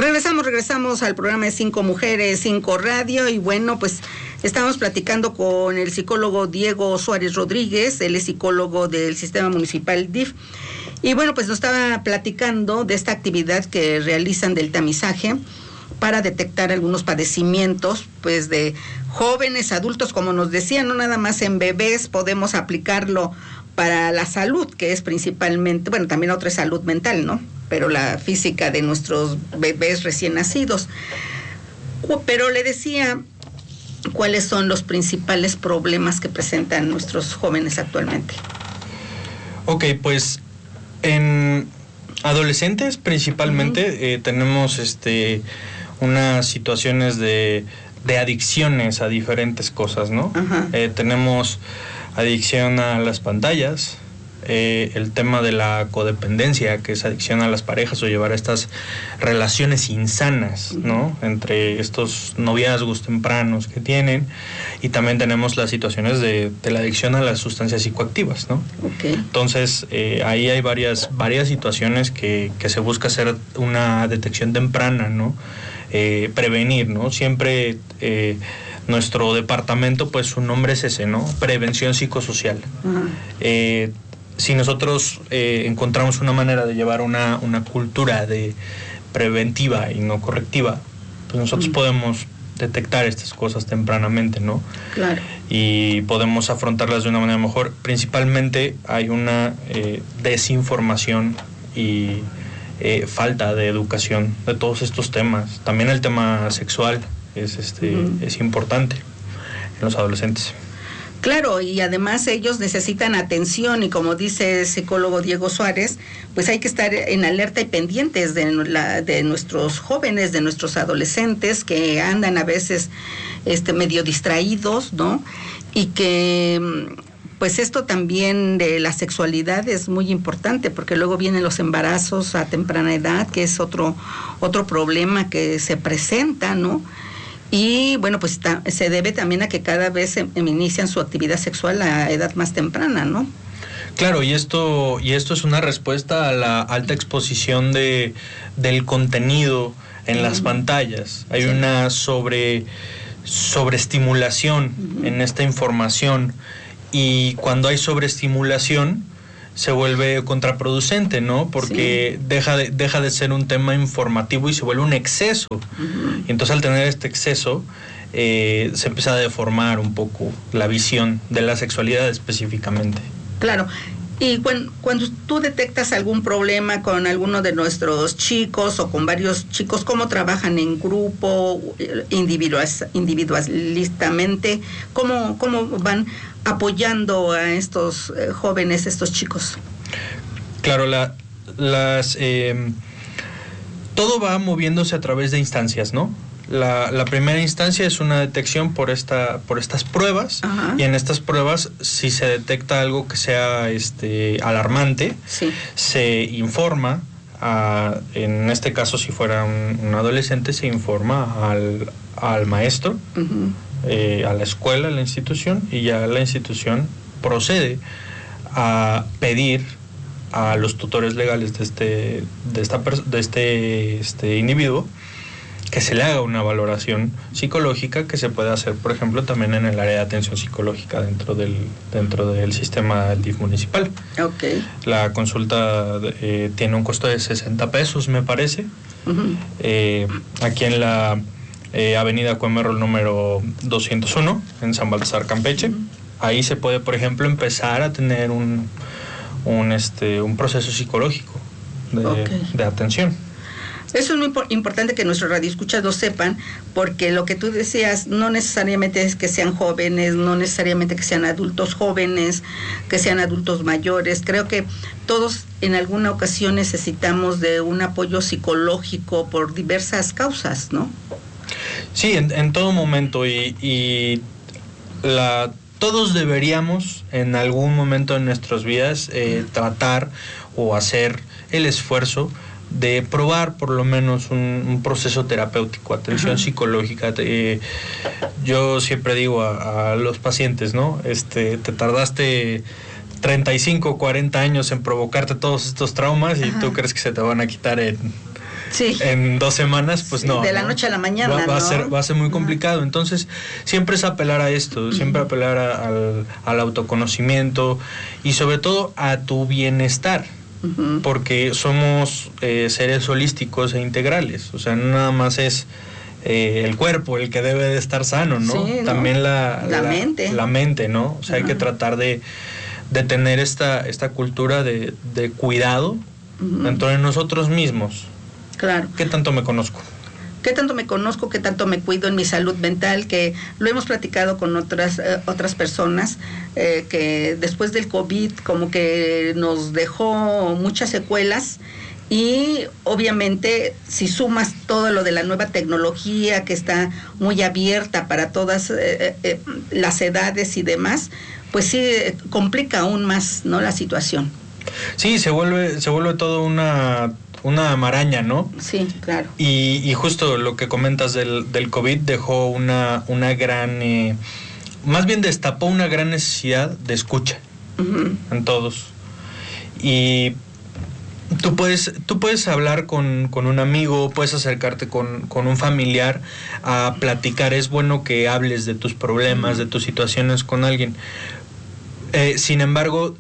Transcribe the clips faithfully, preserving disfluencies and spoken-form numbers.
Regresamos, regresamos al programa de Cinco Mujeres, Cinco Radio, y bueno, pues estamos platicando con el psicólogo Diego Suárez Rodríguez, él es psicólogo del Sistema Municipal D I F, y bueno, pues nos estaba platicando de esta actividad que realizan del tamizaje para detectar algunos padecimientos, pues de jóvenes, adultos, como nos decían, no nada más en bebés, podemos aplicarlo para la salud, que es principalmente, bueno, también otra es salud mental, ¿no? Pero la física de nuestros bebés recién nacidos. Pero le decía, ¿cuáles son los principales problemas que presentan nuestros jóvenes actualmente? Ok, pues en adolescentes principalmente uh-huh. eh, tenemos este unas situaciones de, de adicciones a diferentes cosas, ¿no? Uh-huh. Eh, tenemos adicción a las pantallas, eh, el tema de la codependencia, que es adicción a las parejas o llevar estas relaciones insanas, ¿no? Entre estos noviazgos tempranos que tienen, y también tenemos las situaciones de, de la adicción a las sustancias psicoactivas, ¿no? Okay. Entonces, eh, ahí hay varias, varias situaciones que, que se busca hacer una detección temprana, ¿no? Eh, prevenir, ¿no? Siempre... Eh, Nuestro departamento, pues su nombre es ese, ¿no? Prevención psicosocial. Uh-huh. Eh, si nosotros eh, encontramos una manera de llevar una, una cultura de preventiva y no correctiva, pues nosotros uh-huh. podemos detectar estas cosas tempranamente, ¿no? Claro. Y podemos afrontarlas de una manera mejor. Principalmente hay una eh, desinformación y eh, falta de educación de todos estos temas. También el tema sexual es este uh-huh. es importante en los adolescentes. Claro, y además ellos necesitan atención, y como dice el psicólogo Diego Suárez, pues hay que estar en alerta y pendientes de, la, de nuestros jóvenes, de nuestros adolescentes que andan a veces este medio distraídos, ¿no? Y que pues esto también de la sexualidad es muy importante, porque luego vienen los embarazos a temprana edad, que es otro otro problema que se presenta, ¿no? Y bueno, pues ta, se debe también a que cada vez se, inician su actividad sexual a edad más temprana, ¿no? Claro, y esto y esto es una respuesta a la alta exposición de del contenido en uh-huh. las pantallas. Hay sí. una sobre sobreestimulación uh-huh. en esta información, y cuando hay sobreestimulación se vuelve contraproducente, ¿no? Porque sí. deja de, deja de ser un tema informativo y se vuelve un exceso. Uh-huh. Y entonces al tener este exceso, eh, se empieza a deformar un poco la visión de la sexualidad específicamente. Claro. Y cuando, cuando tú detectas algún problema con alguno de nuestros chicos o con varios chicos, ¿cómo trabajan en grupo, individual, individualistamente? ¿Cómo, cómo van apoyando a estos eh, jóvenes, estos chicos? Claro, la, las eh, todo va moviéndose a través de instancias, ¿no? La, la primera instancia es una detección por esta por estas pruebas. Ajá. Y en estas pruebas, si se detecta algo que sea este alarmante, sí. se informa a, en este caso si fuera un, un adolescente, se informa al, al maestro, uh-huh. eh, a la escuela, a la institución, y ya la institución procede a pedir a los tutores legales de este de esta de este este individuo que se le haga una valoración psicológica, que se puede hacer, por ejemplo, también en el área de atención psicológica dentro del dentro del sistema D I F municipal. Okay. La consulta eh, tiene un costo de sesenta pesos, me parece. Uh-huh. Eh, aquí en la eh, avenida Cuemerol número doscientos uno, en San Baltasar, Campeche. Uh-huh. Ahí se puede, por ejemplo, empezar a tener un, un, este, un proceso psicológico de, okay. de atención. Eso es muy importante que nuestros radioescuchas lo sepan, porque lo que tú decías, no necesariamente es que sean jóvenes, no necesariamente que sean adultos jóvenes, que sean adultos mayores. Creo que todos en alguna ocasión necesitamos de un apoyo psicológico por diversas causas, ¿no? Sí, en, en todo momento, y, y la, todos deberíamos en algún momento de nuestras vidas eh, tratar o hacer el esfuerzo de probar por lo menos un, un proceso terapéutico, atención Ajá. psicológica. Eh, yo siempre digo a, a los pacientes, ¿no? Este, te tardaste treinta y cinco, cuarenta años en provocarte todos estos traumas y Ajá. tú crees que se te van a quitar en, sí. en dos semanas, pues sí, no. De la ¿no? noche a la mañana, va, va, ¿no? a ser, va a ser muy complicado. Entonces, siempre es apelar a esto, siempre uh-huh. apelar a, al, al autoconocimiento y sobre todo a tu bienestar. Uh-huh. Porque somos eh, seres holísticos e integrales. O sea, no nada más es eh, el cuerpo el que debe de estar sano, ¿no? Sí, ¿no? También la, la, la mente. La mente, ¿no? O sea, uh-huh. hay que tratar de, de tener esta, esta cultura de, de cuidado uh-huh. dentro de nosotros mismos. Claro. ¿Qué tanto me conozco? ¿Qué tanto me conozco? ¿Qué tanto me cuido en mi salud mental? Que lo hemos platicado con otras eh, otras personas, eh, que después del COVID como que nos dejó muchas secuelas y obviamente si sumas todo lo de la nueva tecnología que está muy abierta para todas eh, eh, las edades y demás, pues sí eh, complica aún más, ¿no?, la situación. Sí, se vuelve se vuelve todo una una maraña, ¿no? Sí, claro. Y, y justo lo que comentas del, del COVID dejó una, una gran, eh, más bien destapó una gran necesidad de escucha uh-huh. en todos. Y tú puedes, tú puedes hablar con, con un amigo, puedes acercarte con, con un familiar a platicar. Es bueno que hables de tus problemas, uh-huh. de tus situaciones con alguien. Eh, sin embargo,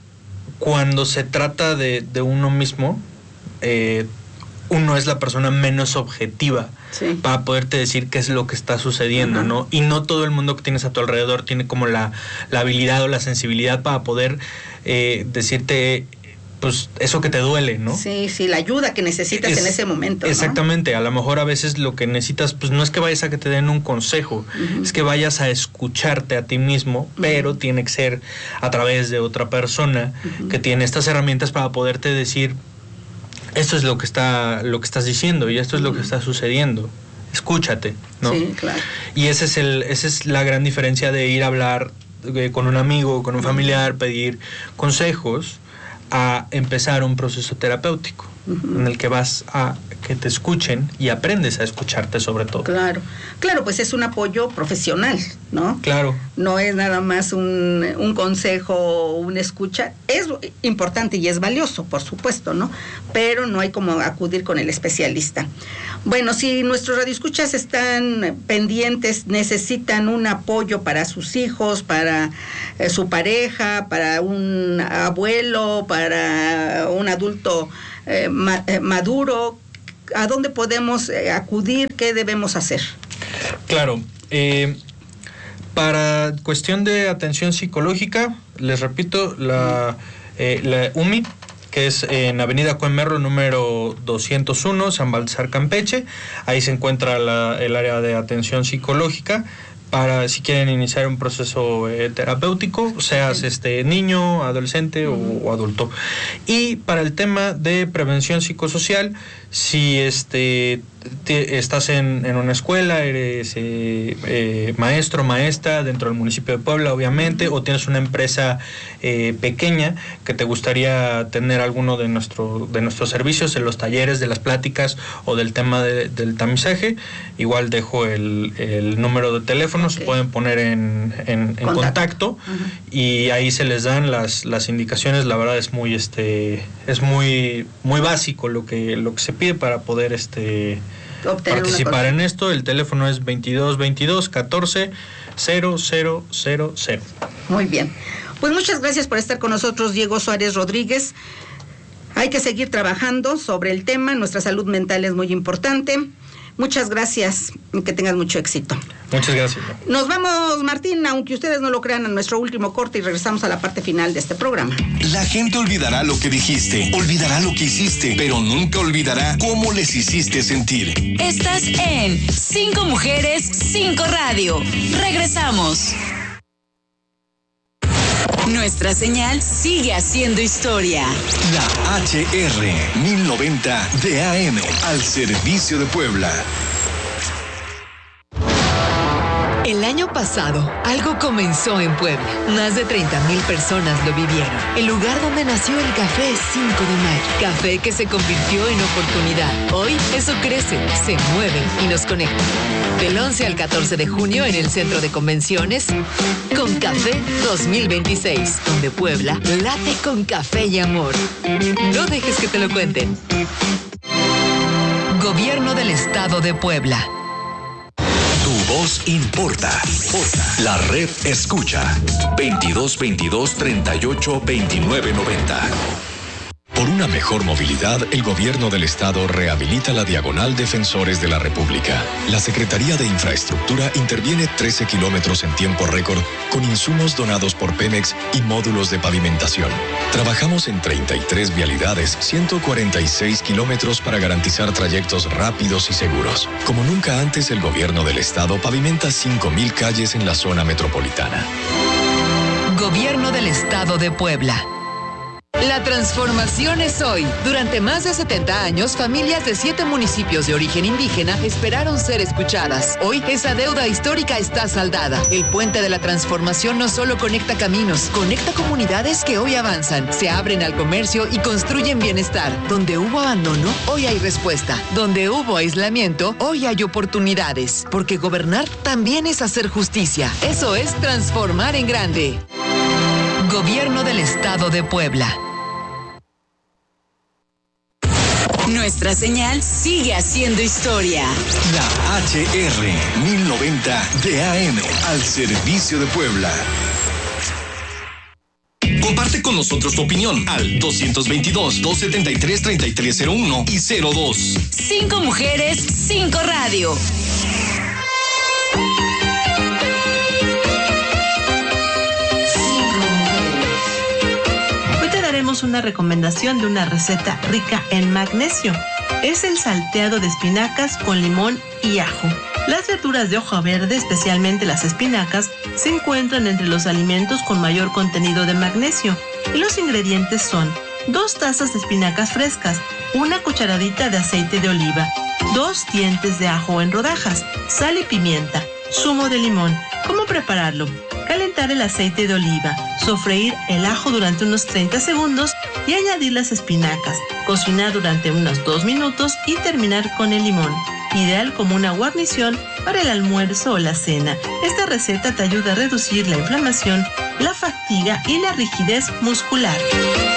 cuando se trata de, de uno mismo, Eh, uno es la persona menos objetiva sí. para poderte decir qué es lo que está sucediendo, uh-huh. ¿no? Y no todo el mundo que tienes a tu alrededor tiene como la, la habilidad o la sensibilidad para poder eh, decirte, pues, eso que te duele, ¿no? Sí, sí, la ayuda que necesitas es, en ese momento, ¿no? Exactamente, a lo mejor a veces lo que necesitas, pues, no es que vayas a que te den un consejo, uh-huh. es que vayas a escucharte a ti mismo, uh-huh. pero tiene que ser a través de otra persona uh-huh. que tiene estas herramientas para poderte decir, esto es lo que está lo que estás diciendo y esto es lo que está sucediendo. Escúchate, ¿no? Sí, claro. Y ese es el esa es la gran diferencia de ir a hablar eh, con un amigo, con un familiar, pedir consejos, a empezar un proceso terapéutico uh-huh. en el que vas a que te escuchen y aprendes a escucharte sobre todo. Claro, claro, pues es un apoyo profesional, ¿no? Claro. No es nada más un, un consejo o una escucha. Es importante y es valioso, por supuesto, ¿no? Pero no hay como acudir con el especialista. Bueno, si nuestros radioescuchas están pendientes, necesitan un apoyo para sus hijos, para eh, su pareja, para un abuelo, para un adulto eh, ma- eh, maduro, ¿a dónde podemos eh, acudir? ¿Qué debemos hacer? Claro, eh, para cuestión de atención psicológica, les repito, la, eh, la U M I, que es en Avenida Cuemerro número doscientos uno, San Baltasar, Campeche. Ahí se encuentra la, el área de atención psicológica para si quieren iniciar un proceso eh, terapéutico, seas sí. este niño, adolescente uh-huh. o, o adulto. Y para el tema de prevención psicosocial, si este te, estás en, en una escuela, eres eh, eh, maestro, maestra dentro del municipio de Puebla, obviamente, uh-huh. o tienes una empresa eh, pequeña que te gustaría tener alguno de, nuestro, de nuestros servicios, en los talleres, de las pláticas o del tema de, del tamizaje, igual dejo el, el número de teléfono, okay. se pueden poner en, en, en contacto uh-huh. y ahí se les dan las, las indicaciones. La verdad es muy este es muy muy básico lo que lo que se pide para poder este obtener participar en esto. El teléfono es veintidós veintidós catorce cero cero cero cero. Muy bien. Pues muchas gracias por estar con nosotros, Diego Suárez Rodríguez. Hay que seguir trabajando sobre el tema. Nuestra salud mental es muy importante. Muchas gracias y que tengas mucho éxito. Muchas gracias. Nos vamos, Martín, aunque ustedes no lo crean, a nuestro último corte y regresamos a la parte final de este programa. La gente olvidará lo que dijiste, olvidará lo que hiciste, pero nunca olvidará cómo les hiciste sentir. Estás en Cinco Mujeres, Cinco Radio. Regresamos. Nuestra señal sigue haciendo historia. La H R mil noventa de A M, al servicio de Puebla. El año pasado, algo comenzó en Puebla. Más de treinta mil personas lo vivieron. El lugar donde nació el Café cinco de mayo. Café que se convirtió en oportunidad. Hoy, eso crece, se mueve y nos conecta. Del once al catorce de junio en el Centro de Convenciones, Con Café dos mil veintiséis, donde Puebla late con café y amor. No dejes que te lo cuenten. Gobierno del Estado de Puebla. Tu voz importa. La red escucha. veintidós veintidós treinta y ocho veintinueve noventa. Por una mejor movilidad, el Gobierno del Estado rehabilita la Diagonal Defensores de la República. La Secretaría de Infraestructura interviene trece kilómetros en tiempo récord con insumos donados por Pemex y módulos de pavimentación. Trabajamos en treinta y tres vialidades, ciento cuarenta y seis kilómetros para garantizar trayectos rápidos y seguros. Como nunca antes, el Gobierno del Estado pavimenta cinco mil calles en la zona metropolitana. Gobierno del Estado de Puebla. La transformación es hoy. Durante más de setenta años, familias de siete municipios de origen indígena esperaron ser escuchadas. Hoy, esa deuda histórica está saldada. El puente de la transformación no solo conecta caminos, conecta comunidades que hoy avanzan, se abren al comercio y construyen bienestar. Donde hubo abandono, hoy hay respuesta. Donde hubo aislamiento, hoy hay oportunidades. Porque gobernar también es hacer justicia. Eso es transformar en grande. Gobierno del Estado de Puebla. Nuestra señal sigue haciendo historia. La H R mil noventa de A M al servicio de Puebla. Comparte con nosotros tu opinión al dos veintidós, dos setenta y tres, treinta y tres cero uno y cero dos. Cinco mujeres, cinco radio. Una recomendación de una receta rica en magnesio. Es el salteado de espinacas con limón y ajo. Las verduras de hoja verde, especialmente las espinacas, se encuentran entre los alimentos con mayor contenido de magnesio y los ingredientes son dos tazas de espinacas frescas, una cucharadita de aceite de oliva, dos dientes de ajo en rodajas, sal y pimienta, zumo de limón. ¿Cómo prepararlo? Calentar el aceite de oliva, sofreír el ajo durante unos treinta segundos y añadir las espinacas, cocinar durante unos dos minutos y terminar con el limón. Ideal como una guarnición para el almuerzo o la cena. Esta receta te ayuda a reducir la inflamación, la fatiga y la rigidez muscular.